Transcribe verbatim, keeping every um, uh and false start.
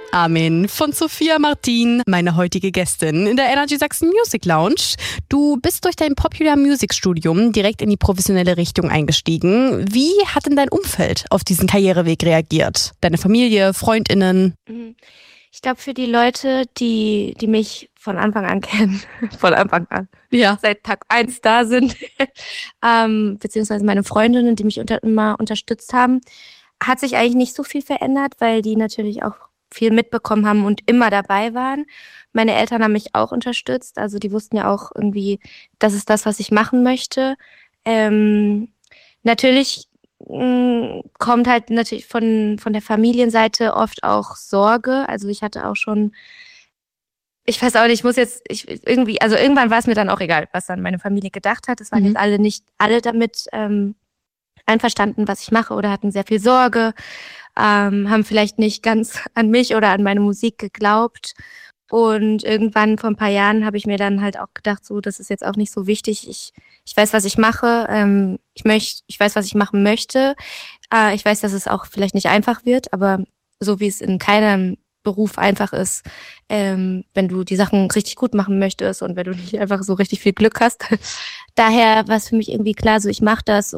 Amen. Von Sophia Martin, meine heutige Gästin in der Energy Sachsen Music Lounge. Du bist durch dein Popular Music Studium direkt in die professionelle Richtung eingestiegen. Wie hat denn dein Umfeld auf diesen Karriereweg reagiert? Deine Familie, FreundInnen? Ich glaube, für die Leute, die, die mich von Anfang an kennen, von Anfang an, ja. seit Tag eins da sind, ähm, beziehungsweise meine Freundinnen, die mich unter, immer unterstützt haben, hat sich eigentlich nicht so viel verändert, weil die natürlich auch viel mitbekommen haben und immer dabei waren. Meine Eltern haben mich auch unterstützt, also die wussten ja auch irgendwie, das ist das, was ich machen möchte. Ähm, natürlich mh, kommt halt natürlich von, von der Familienseite oft auch Sorge. Also ich hatte auch schon, ich weiß auch nicht, ich muss jetzt ich irgendwie, also irgendwann war es mir dann auch egal, was dann meine Familie gedacht hat. Es waren mhm. jetzt alle nicht alle damit ähm, einverstanden, was ich mache, oder hatten sehr viel Sorge, ähm, haben vielleicht nicht ganz an mich oder an meine Musik geglaubt. Und irgendwann vor ein paar Jahren habe ich mir dann halt auch gedacht, so, das ist jetzt auch nicht so wichtig. Ich, ich weiß, was ich mache. Ähm, ich möchte, ich weiß, was ich machen möchte. Äh, ich weiß, dass es auch vielleicht nicht einfach wird, aber so wie es in keinem Beruf einfach ist, ähm, wenn du die Sachen richtig gut machen möchtest und wenn du nicht einfach so richtig viel Glück hast. Daher war es für mich irgendwie klar, so ich mache das.